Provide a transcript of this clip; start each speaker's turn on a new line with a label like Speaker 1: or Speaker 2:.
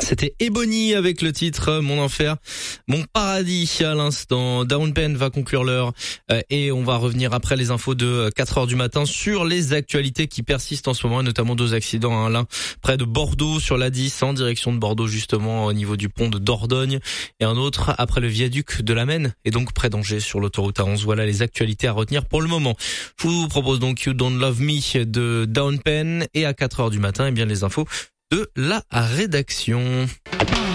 Speaker 1: C'était Ebony avec le titre Mon enfer, mon paradis à l'instant. Daron Penn va conclure l'heure et on va revenir après les infos de 4h du matin sur les actualités qui persistent en ce moment, et notamment 2 accidents. L'un près de Bordeaux sur l'A10 en direction de Bordeaux justement au niveau du pont de Dordogne, et un autre après le viaduc de la Maine et donc près d'Angers sur l'autoroute A11. Voilà les actualités à retenir pour le moment. Je vous propose donc You Don't Love Me de Daron Penn, et à 4h du matin, eh bien les infos de la rédaction.